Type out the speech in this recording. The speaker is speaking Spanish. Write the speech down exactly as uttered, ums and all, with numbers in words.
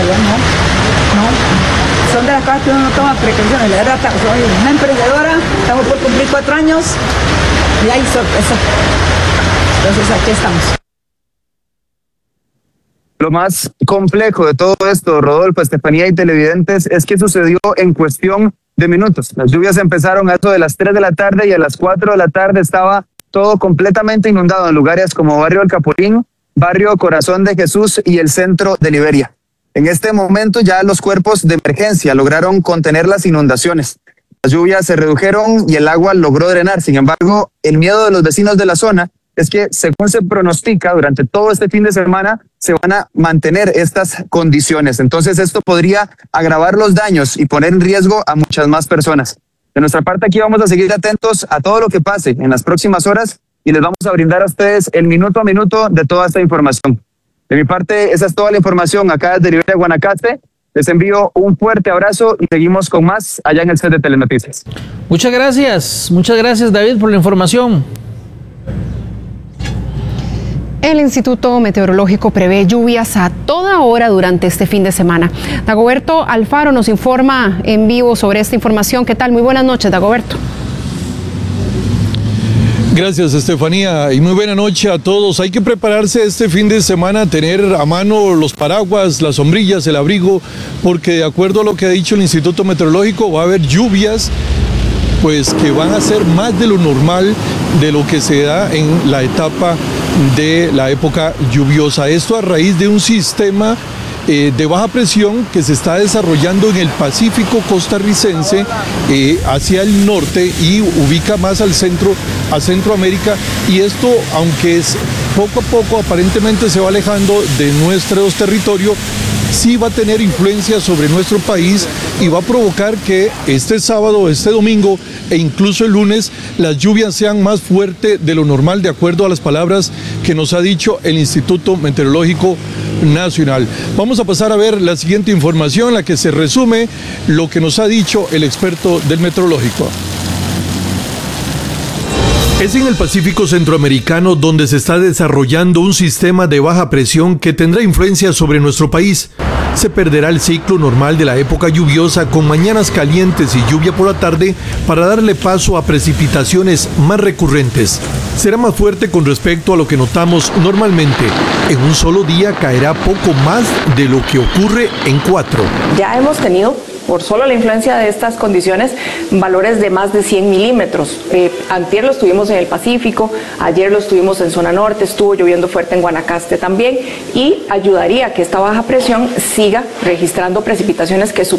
verdad, no, no. Son de las cosas que uno no toma precauciones. La verdad, soy una emprendedora, estamos por cumplir cuatro años y hay sorpresa. Entonces aquí estamos. Lo más complejo de todo esto, Rodolfo, Estefanía y televidentes, es que sucedió en cuestión de minutos. Las lluvias empezaron a eso de las tres de la tarde y a las cuatro de la tarde estaba todo completamente inundado en lugares como Barrio El Capulín, Barrio Corazón de Jesús y el centro de Liberia. En este momento ya los cuerpos de emergencia lograron contener las inundaciones. Las lluvias se redujeron y el agua logró drenar. Sin embargo, el miedo de los vecinos de la zona es que, según se pronostica, durante todo este fin de semana se van a mantener estas condiciones. Entonces esto podría agravar los daños y poner en riesgo a muchas más personas. De nuestra parte aquí vamos a seguir atentos a todo lo que pase en las próximas horas y les vamos a brindar a ustedes el minuto a minuto de toda esta información. De mi parte, esa es toda la información acá desde Liberia, Guanacaste. Les envío un fuerte abrazo y seguimos con más allá en el set de Telenoticias. Muchas gracias, muchas gracias David por la información. El Instituto Meteorológico prevé lluvias a toda hora durante este fin de semana. Dagoberto Alfaro nos informa en vivo sobre esta información. ¿Qué tal? Muy buenas noches, Dagoberto. Gracias, Estefanía, y muy buena noche a todos. Hay que prepararse este fin de semana, tener a mano los paraguas, las sombrillas, el abrigo, porque de acuerdo a lo que ha dicho el Instituto Meteorológico va a haber lluvias pues que van a ser más de lo normal de lo que se da en la etapa de la época lluviosa. Esto a raíz de un sistema eh, de baja presión que se está desarrollando en el Pacífico costarricense eh, hacia el norte y ubica más al centro, a Centroamérica, y esto, aunque es poco a poco aparentemente se va alejando de nuestros territorios, sí va a tener influencia sobre nuestro país y va a provocar que este sábado, este domingo e incluso el lunes las lluvias sean más fuertes de lo normal, de acuerdo a las palabras que nos ha dicho el Instituto Meteorológico Nacional. Vamos a pasar a ver la siguiente información, en la que se resume lo que nos ha dicho el experto del meteorológico. Es en el Pacífico Centroamericano donde se está desarrollando un sistema de baja presión que tendrá influencia sobre nuestro país. Se perderá el ciclo normal de la época lluviosa con mañanas calientes y lluvia por la tarde para darle paso a precipitaciones más recurrentes. Será más fuerte con respecto a lo que notamos normalmente. En un solo día caerá poco más de lo que ocurre en cuatro. Ya hemos tenido, por solo la influencia de estas condiciones, valores de más de cien milímetros. Eh, antier los tuvimos en el Pacífico, ayer los tuvimos en zona norte, estuvo lloviendo fuerte en Guanacaste también, y ayudaría a que esta baja presión siga registrando precipitaciones que superen